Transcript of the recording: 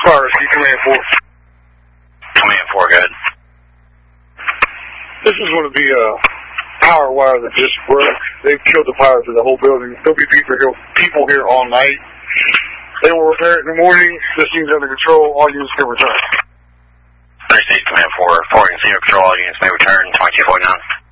Fire Rescue Command 4. Command 4, good. This is going to be a power wire that just broke. They've killed the power to the whole building. There'll be people here all night. They will repair it in the morning. This thing's under control. All units can return. Thursday, Command 4. 4 and 0 control. All units may return. 2249.